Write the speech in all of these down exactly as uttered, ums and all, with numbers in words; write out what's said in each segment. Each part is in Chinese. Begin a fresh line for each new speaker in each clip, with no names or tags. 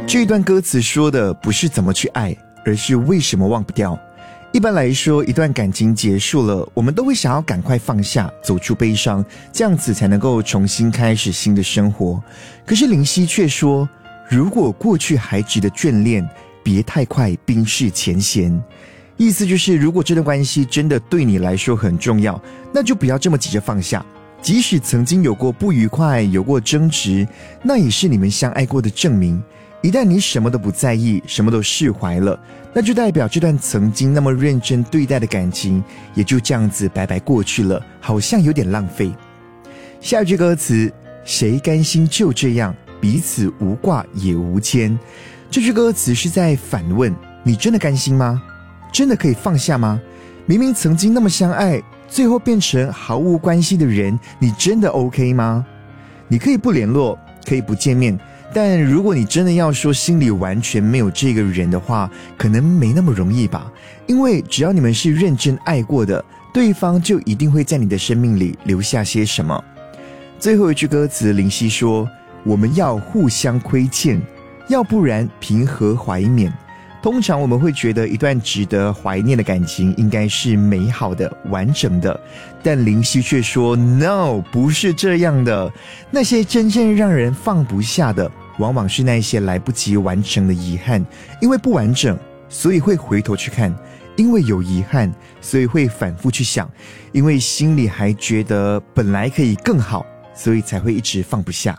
这一段歌词说的不是怎么去爱，而是为什么忘不掉。一般来说，一段感情结束了，我们都会想要赶快放下，走出悲伤，这样子才能够重新开始新的生活。可是林夕却说，如果过去还值得眷恋，别太快冰释前嫌。意思就是，如果这段关系真的对你来说很重要，那就不要这么急着放下。即使曾经有过不愉快，有过争执，那也是你们相爱过的证明。一旦你什么都不在意，什么都释怀了，那就代表这段曾经那么认真对待的感情也就这样子白白过去了，好像有点浪费。下一句歌词，谁甘心就这样彼此无挂也无牵。这句歌词是在反问，你真的甘心吗？真的可以放下吗？明明曾经那么相爱，最后变成毫无关系的人，你真的 OK 吗？你可以不联络，可以不见面，但如果你真的要说心里完全没有这个人的话，可能没那么容易吧。因为只要你们是认真爱过的，对方就一定会在你的生命里留下些什么。最后一句歌词，林夕说，我们要互相亏欠，要不然凭何怀缅。通常我们会觉得一段值得怀念的感情应该是美好的、完整的，但林夕却说 No， 不是这样的。那些真正让人放不下的，往往是那些来不及完成的遗憾。因为不完整，所以会回头去看，因为有遗憾，所以会反复去想，因为心里还觉得本来可以更好，所以才会一直放不下。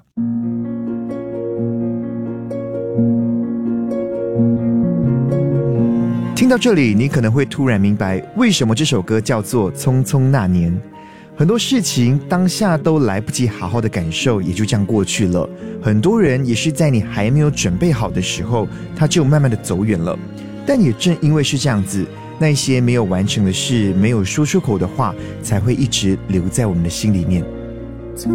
听到这里，你可能会突然明白为什么这首歌叫做《匆匆那年》。很多事情当下都来不及好好的感受，也就这样过去了。很多人也是在你还没有准备好的时候，他就慢慢的走远了。但也正因为是这样子，那些没有完成的事，没有说出口的话，才会一直留在我们的心里面。